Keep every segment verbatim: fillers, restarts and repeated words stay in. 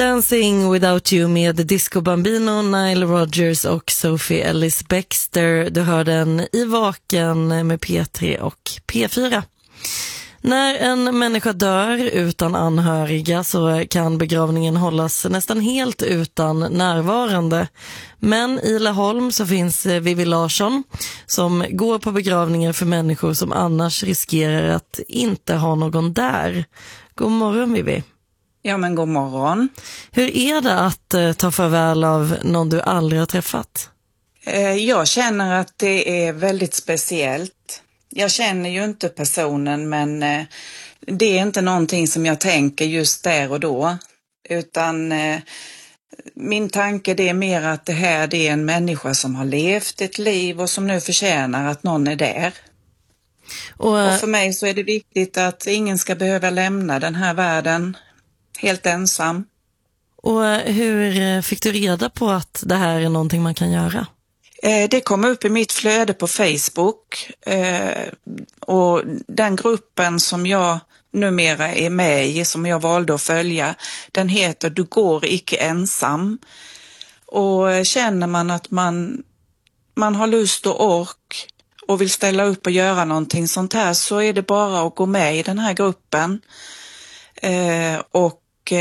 Dancing Without You med Disco Bambino, Nile Rodgers och Sophie Ellis Bextor. Du hör den i Vaken med P tre och P fyra. När en människa dör utan anhöriga så kan begravningen hållas nästan helt utan närvarande. Men i Laholm så finns Vivi Larsson som går på begravningar för människor som annars riskerar att inte ha någon där. God morgon, Vivi. Ja, men god morgon. Hur är det att eh, ta farväl av någon du aldrig har träffat? Eh, jag känner att det är väldigt speciellt. Jag känner ju inte personen, men eh, det är inte någonting som jag tänker just där och då. Utan eh, min tanke det är mer att det här det är en människa som har levt ett liv och som nu förtjänar att någon är där. Och, och för mig så är det viktigt att ingen ska behöva lämna den här världen helt ensam. Och hur fick du reda på att det här är någonting man kan göra? Eh, det kom upp i mitt flöde på Facebook. Eh, och den gruppen som jag numera är med i, som jag valde att följa, den heter Du går icke ensam. Och känner man att man, man har lust och ork och vill ställa upp och göra någonting sånt här, så är det bara att gå med i den här gruppen. Eh, och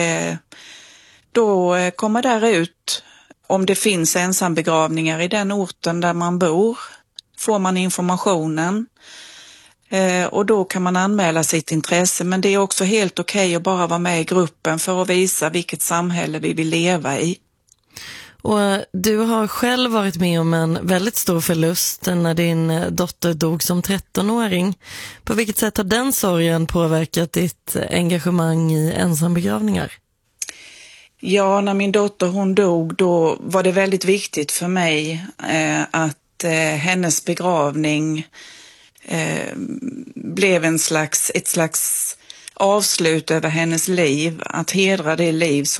då kommer där ut om det finns ensambegravningar i den orten där man bor. Får man informationen och då kan man anmäla sitt intresse. Men det är också helt okej att bara vara med i gruppen för att visa vilket samhälle vi vill leva i. Och du har själv varit med om en väldigt stor förlust när din dotter dog som trettonåring. På vilket sätt har den sorgen påverkat ditt engagemang i ensambegravningar? Ja, när min dotter hon dog, då var det väldigt viktigt för mig eh, att eh, hennes begravning eh, blev en slags, ett slags avslut över hennes liv. Att hedra det liv